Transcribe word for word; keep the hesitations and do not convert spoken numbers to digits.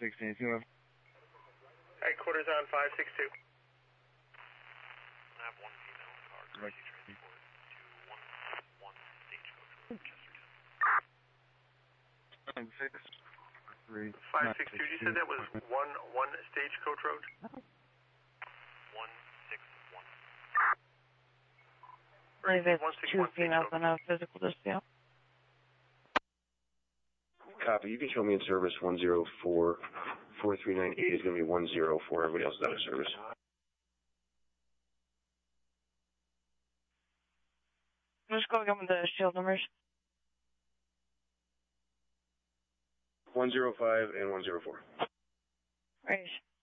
sixteen two. Headquarters on five six two. I have one female in the car, emergency transport to one one Stagecoach, Chester, Six, three, five six two, you said that was one one Stagecoach Road? one six one. I believe it's two females on a physical dispute. Copy. You can show me in service one zero four, four three nine eight is going to be one zero four. Everybody else is out of service. Just go again with the shield numbers. one zero five and one zero four. Right.